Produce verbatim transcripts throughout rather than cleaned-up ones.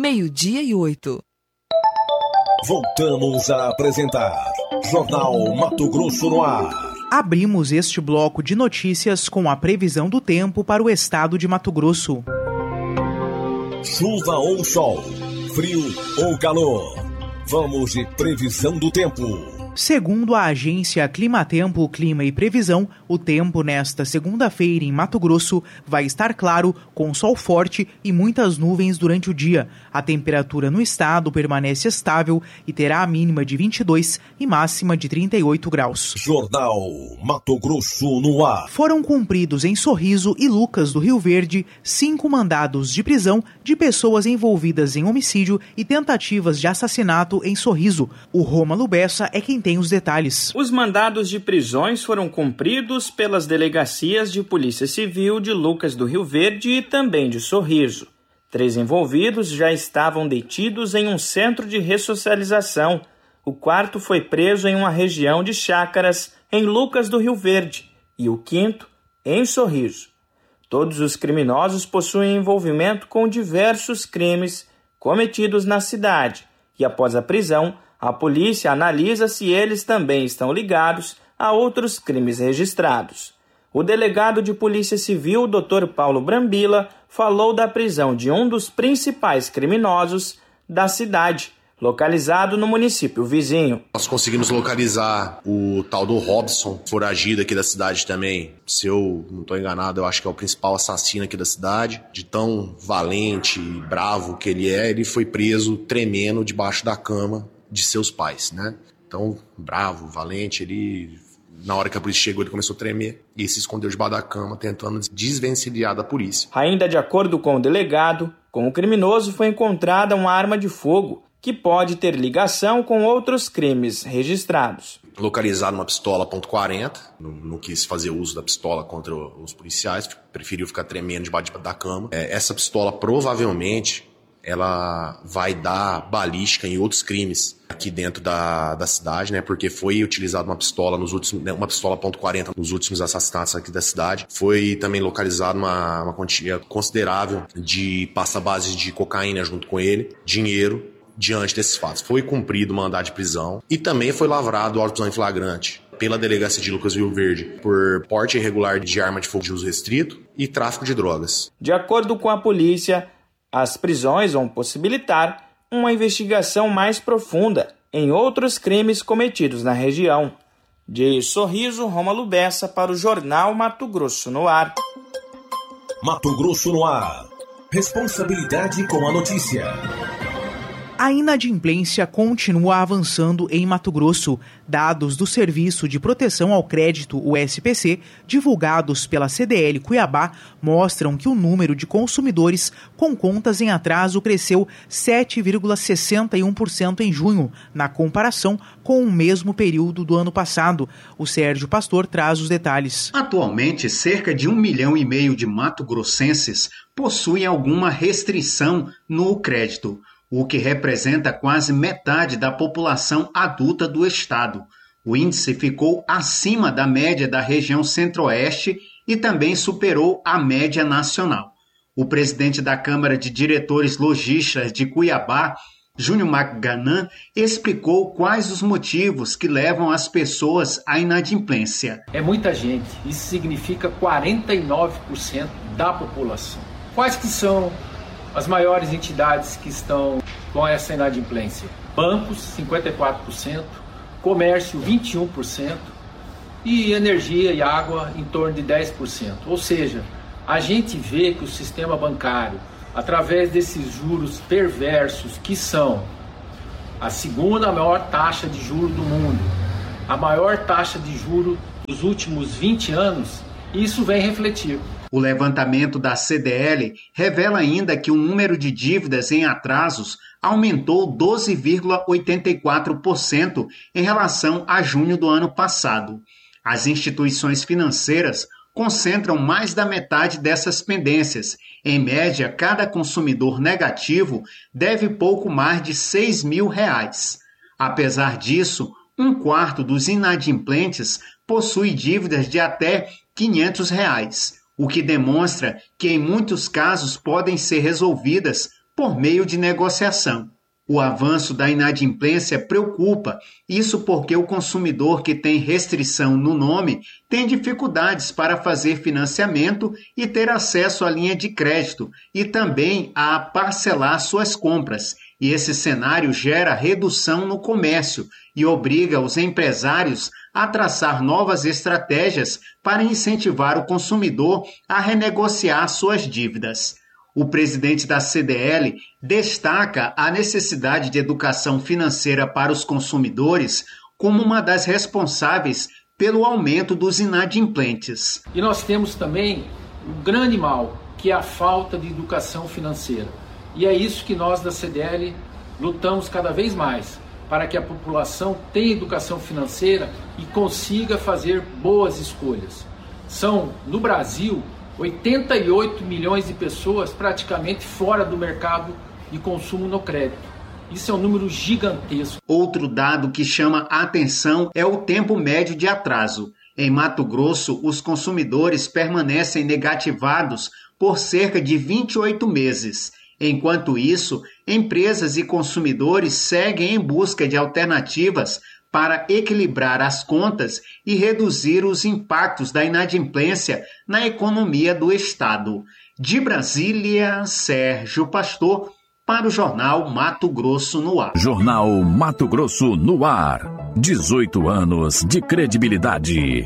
meio-dia e oito. Voltamos a apresentar Jornal Mato Grosso no Ar. Abrimos este bloco de notícias com a previsão do tempo para o estado de Mato Grosso. Chuva ou sol, frio ou calor. Vamos de previsão do tempo. Segundo a agência Climatempo, Clima e Previsão, o tempo nesta segunda-feira em Mato Grosso vai estar claro, com sol forte e muitas nuvens durante o dia. A temperatura no estado permanece estável e terá a mínima de vinte e dois e máxima de trinta e oito graus. Jornal Mato Grosso no Ar. Foram cumpridos em Sorriso e Lucas do Rio Verde cinco mandados de prisão de pessoas envolvidas em homicídio e tentativas de assassinato em Sorriso. O Rômulo Bessa é quem tem os detalhes. Os mandados de prisões foram cumpridos pelas delegacias de Polícia Civil de Lucas do Rio Verde e também de Sorriso. Três envolvidos já estavam detidos em um centro de ressocialização. O quarto foi preso em uma região de chácaras em Lucas do Rio Verde e o quinto em Sorriso. Todos os criminosos possuem envolvimento com diversos crimes cometidos na cidade e, após a prisão, a polícia analisa se eles também estão ligados a outros crimes registrados. O delegado de Polícia Civil, doutor Paulo Brambila, falou da prisão de um dos principais criminosos da cidade, localizado no município vizinho. Nós conseguimos localizar o tal do Robson, foragido aqui da cidade também. Se eu não estou enganado, eu acho que é o principal assassino aqui da cidade. De tão valente e bravo que ele é, ele foi preso tremendo debaixo da cama de seus pais, né? Então, bravo, valente, ele, na hora que a polícia chegou, ele começou a tremer e se escondeu debaixo da cama, tentando desvencilhar da polícia. Ainda de acordo com o delegado, com o criminoso foi encontrada uma arma de fogo que pode ter ligação com outros crimes registrados. Localizado uma pistola ponto quarenta, não, não quis fazer uso da pistola contra os policiais, preferiu ficar tremendo debaixo da cama. É, essa pistola provavelmente ela vai dar balística em outros crimes aqui dentro da, da cidade, né? Porque foi utilizada uma pistola nos últimos, uma pistola ponto quarenta nos últimos assassinatos aqui da cidade. Foi também localizada uma, uma quantia considerável de pasta-base de cocaína junto com ele, dinheiro. Diante desses fatos, foi cumprido o mandado de prisão e também foi lavrado o auto de prisão em flagrante pela delegacia de Lucas do Rio Verde por porte irregular de arma de fogo de uso restrito e tráfico de drogas. De acordo com a polícia, as prisões vão possibilitar uma investigação mais profunda em outros crimes cometidos na região. De Sorriso, Rômulo Bessa para o Jornal Mato Grosso no Ar. Mato Grosso no Ar. Responsabilidade com a notícia. A inadimplência continua avançando em Mato Grosso. Dados do Serviço de Proteção ao Crédito, o S P C, divulgados pela C D L Cuiabá, mostram que o número de consumidores com contas em atraso cresceu sete vírgula sessenta e um por cento em junho, na comparação com o mesmo período do ano passado. O Sérgio Pastor traz os detalhes. Atualmente, cerca de um milhão e meio de mato-grossenses possuem alguma restrição no crédito, o que representa quase metade da população adulta do estado. O índice ficou acima da média da região centro-oeste e também superou a média nacional. O presidente da Câmara de Diretores Lojistas de Cuiabá, Júnior Maganan, explicou quais os motivos que levam as pessoas à inadimplência. É muita gente, isso significa quarenta e nove por cento da população. Quais que são as maiores entidades que estão com essa inadimplência? Bancos, cinquenta e quatro por cento, comércio, vinte e um por cento e energia e água em torno de dez por cento. Ou seja, a gente vê que o sistema bancário, através desses juros perversos que são a segunda maior taxa de juros do mundo, a maior taxa de juros dos últimos vinte anos, isso vem refletir. O levantamento da C D L revela ainda que o número de dívidas em atrasos aumentou doze vírgula oitenta e quatro por cento em relação a junho do ano passado. As instituições financeiras concentram mais da metade dessas pendências. Em média, cada consumidor negativo deve pouco mais de seis mil reais. Apesar disso, um quarto dos inadimplentes possui dívidas de até quinhentos reais. O que demonstra que em muitos casos podem ser resolvidas por meio de negociação. O avanço da inadimplência preocupa, isso porque o consumidor que tem restrição no nome tem dificuldades para fazer financiamento e ter acesso à linha de crédito e também a parcelar suas compras. E esse cenário gera redução no comércio e obriga os empresários a traçar novas estratégias para incentivar o consumidor a renegociar suas dívidas. O presidente da C D L destaca a necessidade de educação financeira para os consumidores como uma das responsáveis pelo aumento dos inadimplentes. E nós temos também um grande mal, que é a falta de educação financeira. E é isso que nós da C D L lutamos cada vez mais, para que a população tenha educação financeira e consiga fazer boas escolhas. São, no Brasil, oitenta e oito milhões de pessoas praticamente fora do mercado de consumo no crédito. Isso é um número gigantesco. Outro dado que chama a atenção é o tempo médio de atraso. Em Mato Grosso, os consumidores permanecem negativados por cerca de vinte e oito meses. Enquanto isso, empresas e consumidores seguem em busca de alternativas para equilibrar as contas e reduzir os impactos da inadimplência na economia do Estado. De Brasília, Sérgio Pastor, para o Jornal Mato Grosso no Ar. Jornal Mato Grosso no Ar. dezoito anos de credibilidade.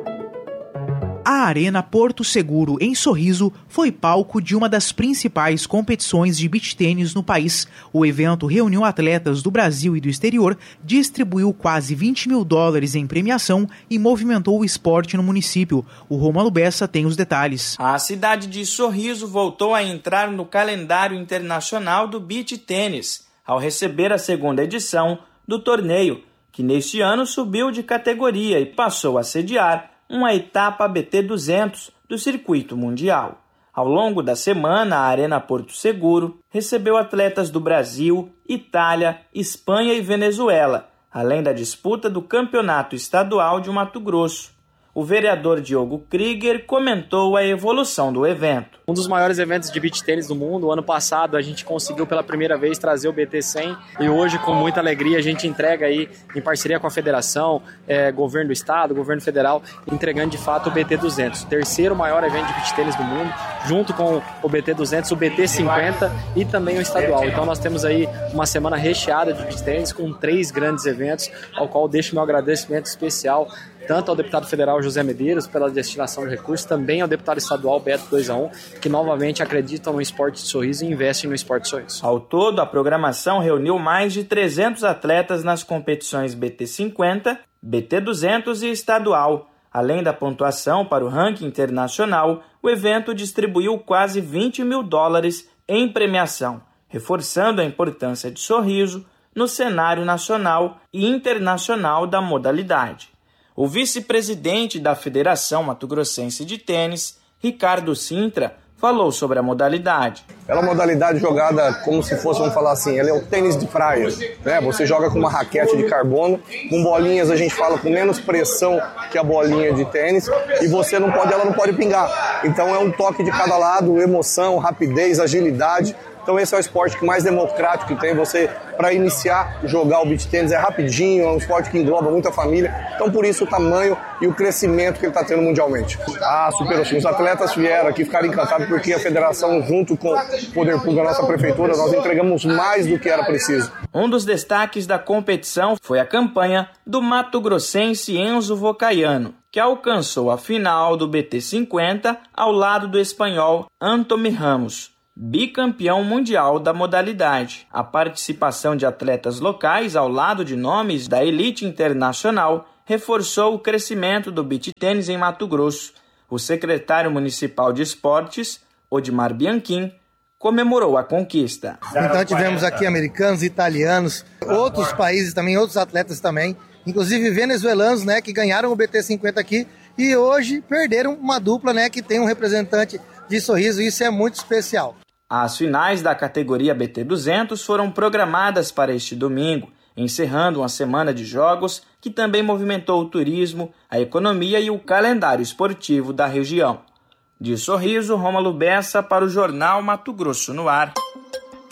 A Arena Porto Seguro, em Sorriso, foi palco de uma das principais competições de beach tênis no país. O evento reuniu atletas do Brasil e do exterior, distribuiu quase vinte mil dólares em premiação e movimentou o esporte no município. O Rômulo Bessa tem os detalhes. A cidade de Sorriso voltou a entrar no calendário internacional do beach tênis, ao receber a segunda edição do torneio, que neste ano subiu de categoria e passou a sediar uma etapa B T duzentos do circuito mundial. Ao longo da semana, a Arena Porto Seguro recebeu atletas do Brasil, Itália, Espanha e Venezuela, além da disputa do Campeonato Estadual de Mato Grosso. O vereador Diogo Krieger comentou a evolução do evento. Um dos maiores eventos de beach tênis do mundo. O ano passado a gente conseguiu pela primeira vez trazer o B T cem e hoje, com muita alegria, a gente entrega aí, em parceria com a federação, é, governo do estado, governo federal, entregando de fato o B T duzentos, terceiro maior evento de beach tênis do mundo, junto com o B T duzentos, o B T cinquenta e também o estadual. Então nós temos aí uma semana recheada de beach tênis com três grandes eventos, ao qual deixo meu agradecimento especial tanto ao deputado federal José Medeiros pela destinação de recursos, também ao deputado estadual Beto dois a um, que novamente acreditam no esporte de Sorriso e investem no esporte de Sorriso. Ao todo, a programação reuniu mais de trezentos atletas nas competições B T cinquenta, B T duzentos e estadual. Além da pontuação para o ranking internacional, o evento distribuiu quase vinte mil dólares em premiação, reforçando a importância de Sorriso no cenário nacional e internacional da modalidade. O vice-presidente da Federação Mato Grossense de Tênis, Ricardo Sintra, falou sobre a modalidade. Ela é uma modalidade jogada como se fosse, vamos falar assim, ela é o tênis de praia, né? Você joga com uma raquete de carbono, com bolinhas, a gente fala, com menos pressão que a bolinha de tênis, e você não pode, ela não pode pingar. Então é um toque de cada lado, emoção, rapidez, agilidade. Então esse é o esporte que mais democrático que tem. Você, para iniciar, jogar o beach tênis é rapidinho, é um esporte que engloba muita família. Então por isso o tamanho e o crescimento que ele está tendo mundialmente. Ah, superou sim. Os atletas vieram aqui, ficaram encantados porque a federação, junto com o Poder Público da nossa prefeitura, nós entregamos mais do que era preciso. Um dos destaques da competição foi a campanha do mato-grossense Enzo Vocaiano, que alcançou a final do B T cinquenta ao lado do espanhol Anthony Ramos, bicampeão mundial da modalidade. A participação de atletas locais ao lado de nomes da elite internacional reforçou o crescimento do beach tênis em Mato Grosso. O secretário municipal de esportes, Odimar Bianchim, comemorou a conquista. Então tivemos aqui americanos, italianos, outros países também, outros atletas também, inclusive venezuelanos, né, que ganharam o B T cinquenta aqui e hoje perderam uma dupla, né, que tem um representante de Sorriso, e isso é muito especial. As finais da categoria B T duzentos foram programadas para este domingo, encerrando uma semana de jogos que também movimentou o turismo, a economia e o calendário esportivo da região. De Sorriso, Rômulo Bessa para o Jornal Mato Grosso no Ar.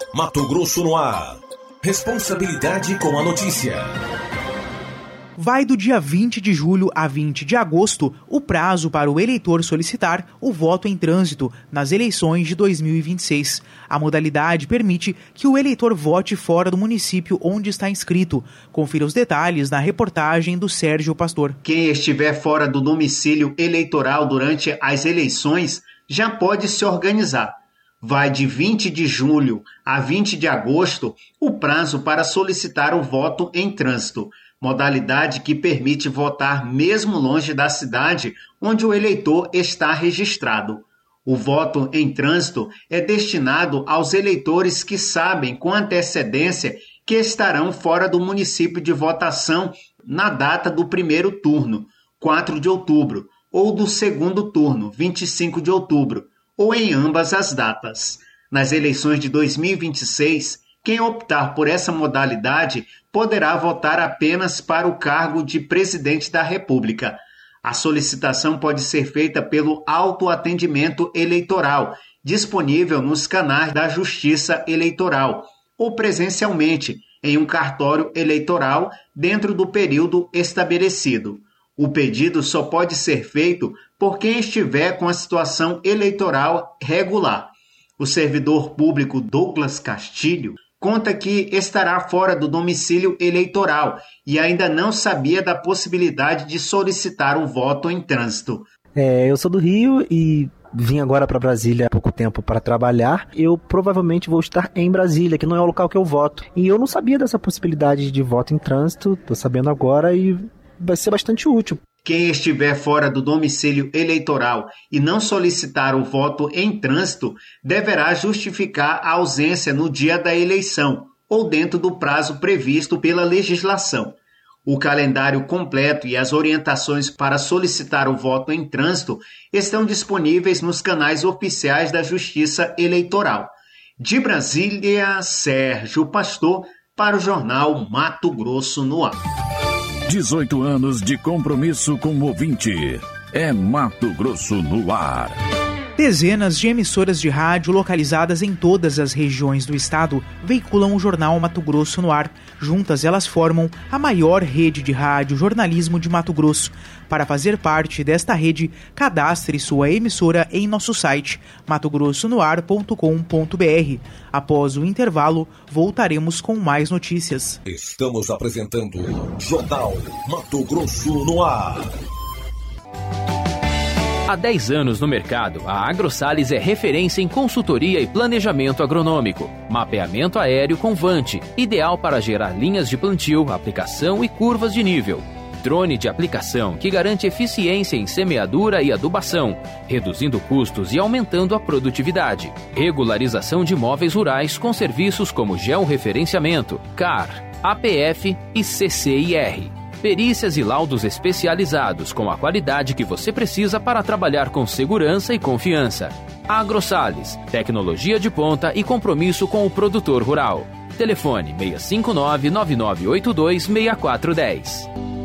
Mato Grosso no ar. Responsabilidade com a notícia. Vai do dia vinte de julho a vinte de agosto o prazo para o eleitor solicitar o voto em trânsito nas eleições de dois mil e vinte e seis. A modalidade permite que o eleitor vote fora do município onde está inscrito. Confira os detalhes na reportagem do Sérgio Pastor. Quem estiver fora do domicílio eleitoral durante as eleições já pode se organizar. Vai de vinte de julho a vinte de agosto o prazo para solicitar o voto em trânsito. Modalidade que permite votar mesmo longe da cidade onde o eleitor está registrado. O voto em trânsito é destinado aos eleitores que sabem com antecedência que estarão fora do município de votação na data do primeiro turno, quatro de outubro, ou do segundo turno, vinte e cinco de outubro, ou em ambas as datas. Nas eleições de dois mil e vinte e seis, quem optar por essa modalidade poderá votar apenas para o cargo de presidente da República. A solicitação pode ser feita pelo autoatendimento eleitoral, disponível nos canais da Justiça Eleitoral, ou presencialmente, em um cartório eleitoral dentro do período estabelecido. O pedido só pode ser feito por quem estiver com a situação eleitoral regular. O servidor público Douglas Castilho conta que estará fora do domicílio eleitoral e ainda não sabia da possibilidade de solicitar o voto em trânsito. É, eu sou do Rio e vim agora para Brasília há pouco tempo para trabalhar. Eu provavelmente vou estar em Brasília, que não é o local que eu voto. E eu não sabia dessa possibilidade de voto em trânsito, estou sabendo agora e vai ser bastante útil. Quem estiver fora do domicílio eleitoral e não solicitar o voto em trânsito deverá justificar a ausência no dia da eleição ou dentro do prazo previsto pela legislação. O calendário completo e as orientações para solicitar o voto em trânsito estão disponíveis nos canais oficiais da Justiça Eleitoral. De Brasília, Sérgio Pastor, para o jornal Mato Grosso no Ar. dezoito anos de compromisso com o ouvinte. É Mato Grosso no ar. Dezenas de emissoras de rádio localizadas em todas as regiões do estado veiculam o jornal Mato Grosso no ar. Juntas, elas formam a maior rede de rádio jornalismo de Mato Grosso. Para fazer parte desta rede, cadastre sua emissora em nosso site mato grosso no ar ponto com ponto b r. Após o intervalo, voltaremos com mais notícias. Estamos apresentando Jornal Mato Grosso no ar. Há dez anos no mercado, a AgroSales é referência em consultoria e planejamento agronômico. Mapeamento aéreo com Vante, ideal para gerar linhas de plantio, aplicação e curvas de nível. Drone de aplicação que garante eficiência em semeadura e adubação, reduzindo custos e aumentando a produtividade. Regularização de imóveis rurais com serviços como georreferenciamento, C A R, A P F e C C I R. Perícias e laudos especializados com a qualidade que você precisa para trabalhar com segurança e confiança. AgroSales, tecnologia de ponta e compromisso com o produtor rural. Telefone seis cinco nove, nove nove oito dois, seis quatro um zero.